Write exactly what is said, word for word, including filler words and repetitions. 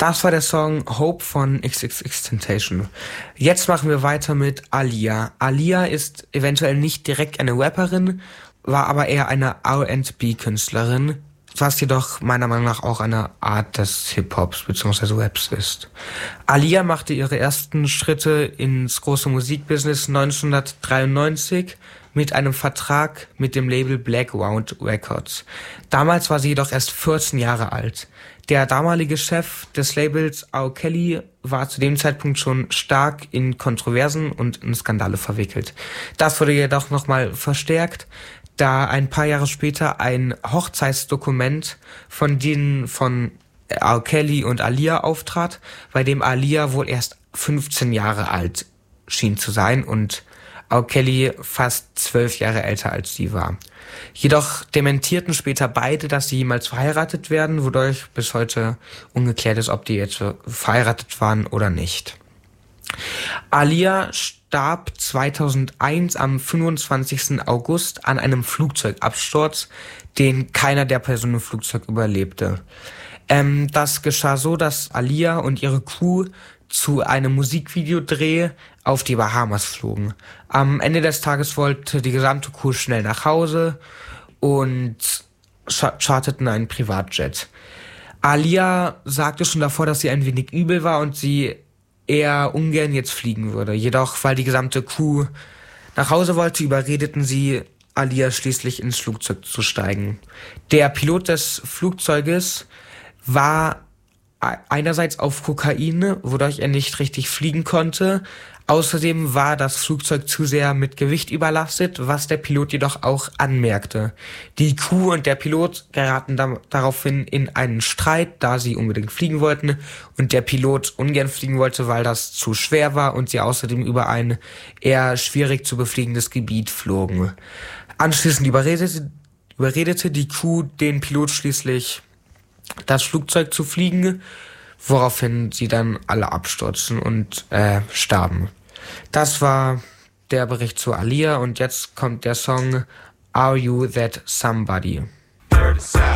Das war der Song Hope von XXXTentacion. Jetzt machen wir weiter mit Aaliyah. Aaliyah ist eventuell nicht direkt eine Rapperin, war aber eher eine R and B-Künstlerin, was jedoch meiner Meinung nach auch eine Art des Hip-Hops bzw. Raps ist. Aaliyah machte ihre ersten Schritte ins große Musikbusiness neunzehnhundertdreiundneunzig mit einem Vertrag mit dem Label Black Round Records. Damals war sie jedoch erst vierzehn Jahre alt. Der damalige Chef des Labels, R. Kelly, war zu dem Zeitpunkt schon stark in Kontroversen und in Skandale verwickelt. Das wurde jedoch nochmal verstärkt, da ein paar Jahre später ein Hochzeitsdokument von denen von R. Kelly und Aaliyah auftrat, bei dem Aaliyah wohl erst fünfzehn Jahre alt schien zu sein und R. Kelly fast zwölf Jahre älter als sie war. Jedoch dementierten später beide, dass sie jemals verheiratet werden, wodurch bis heute ungeklärt ist, ob die jetzt verheiratet waren oder nicht. Aaliyah starb zweitausendeins am fünfundzwanzigsten August an einem Flugzeugabsturz, den keiner der Personen im Flugzeug überlebte. Ähm, das geschah so, dass Aaliyah und ihre Crew zu einem Musikvideodreh auf die Bahamas flogen. Am Ende des Tages wollte die gesamte Crew schnell nach Hause und charterten einen Privatjet. Aaliyah sagte schon davor, dass sie ein wenig übel war und sie eher ungern jetzt fliegen würde. Jedoch, weil die gesamte Crew nach Hause wollte, überredeten sie Aaliyah schließlich ins Flugzeug zu steigen. Der Pilot des Flugzeuges war einerseits auf Kokain, wodurch er nicht richtig fliegen konnte. Außerdem war das Flugzeug zu sehr mit Gewicht überlastet, was der Pilot jedoch auch anmerkte. Die Crew und der Pilot geraten da, daraufhin in einen Streit, da sie unbedingt fliegen wollten und der Pilot ungern fliegen wollte, weil das zu schwer war und sie außerdem über ein eher schwierig zu befliegendes Gebiet flogen. Anschließend überredete, überredete die Crew den Pilot schließlich, das Flugzeug zu fliegen, woraufhin sie dann alle abstürzen und äh, starben. Das war der Bericht zu Aaliyah und jetzt kommt der Song Are You That Somebody? Dirty South.